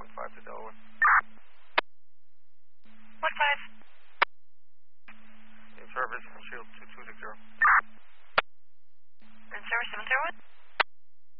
15 to Delaware. 15. In service, Shield 2260.